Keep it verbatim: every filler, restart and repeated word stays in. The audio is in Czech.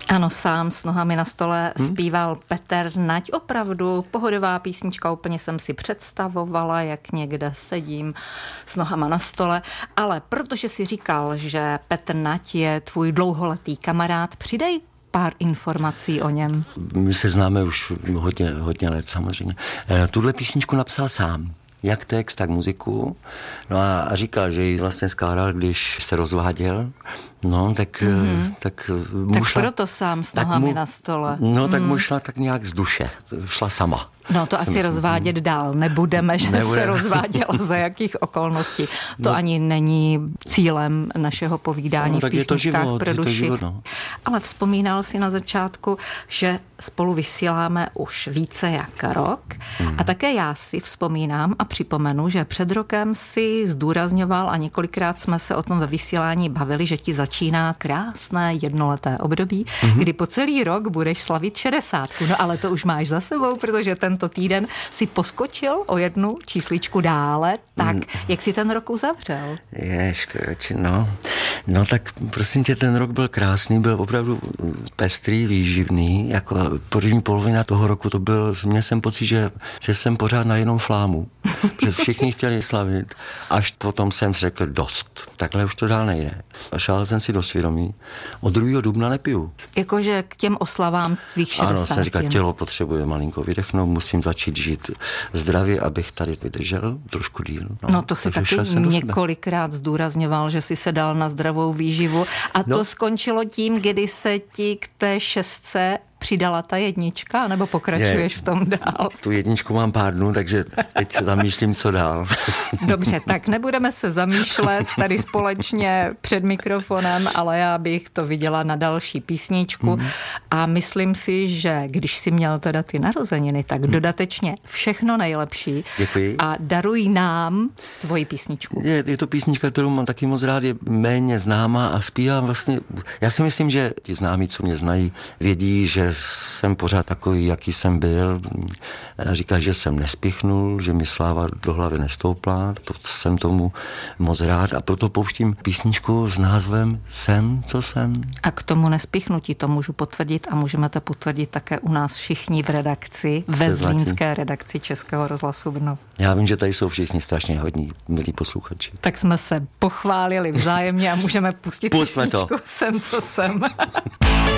Ano, sám s nohami na stole hmm? zpíval Petr Nať. Opravdu pohodová písnička, úplně jsem si představovala, jak někde sedím s nohama na stole. Ale protože si říkal, že Petr Nať je tvůj dlouholetý kamarád, přidej pár informací o něm. My se známe už hodně, hodně let samozřejmě. Tuhle písničku napsal sám. Jak text, tak muziku. No a, a říkal, že ji vlastně skládal, když se rozváděl. No, tak... Mm-hmm. Tak, tak šla, proto sám s nohami mu, na stole. No, tak mm. mu šla tak nějak z duše. Šla sama. No, to asi rozvádět mm. dál nebudeme, že Nebude. se rozváděla za jakých okolností. To no. ani není cílem našeho povídání no, v písničkách pro duši. Život, no. Ale vzpomínal si na začátku, že spolu vysíláme už více jak rok. Mm. A také já si vzpomínám a připomenu, že před rokem si zdůrazňoval a několikrát jsme se o tom ve vysílání bavili, že ti začíná krásné jednoleté období, mm-hmm. kdy po celý rok budeš slavit šedesátku. No ale to už máš za sebou, protože tento týden si poskočil o jednu čísličku dále. Tak, mm. jak si ten rok uzavřel? Ježkoč, no. No tak prosím tě, ten rok byl krásný, byl opravdu pestrý, výživný. Jako první polovina toho roku to byl, měl jsem pocit, že, že jsem pořád na jenom flámu. Protože všichni chtěli slavit. Až potom jsem řekl dost. Takhle už to dál nejde. A šál jsem si do svědomí. Od druhého dubna nepiju. Jakože k těm oslavám tvých šedesát. Ano, jsem říkal, tělo potřebuje malinko vydechnout, musím začít žít zdravě, abych tady vydržel trošku díl. No, no to si taky několikrát zdůrazňoval, že si se dal na zdravou výživu. A no. to skončilo tím, kdy se ti k té šestce přidala ta jednička, nebo pokračuješ je, v tom dál? Tu jedničku mám pár dnů, takže teď se zamýšlím, co dál. Dobře, tak nebudeme se zamýšlet tady společně před mikrofonem, ale já bych to viděla na další písničku hmm. a myslím si, že když jsi měl teda ty narozeniny, tak hmm. dodatečně všechno nejlepší. Děkuji. A daruj nám tvoji písničku. Je, je to písnička, kterou mám taky moc rád, je méně známá a zpívám vlastně, já si myslím, že ti známí, co mě znají, vědí, že jsem pořád takový, jaký jsem byl. Říká, že jsem nespichnul, že mi sláva do hlavy nestoupla. To jsem tomu moc rád a proto pouštím písničku s názvem Jsem, co jsem. A k tomu nespichnutí to můžu potvrdit a můžeme to potvrdit také u nás všichni v redakci, ve zlínské redakci Českého rozhlasu Brno. Já vím, že tady jsou všichni strašně hodní, milí posluchači. Tak jsme se pochválili vzájemně a můžeme pustit Pustme písničku to. Jsem, co jsem.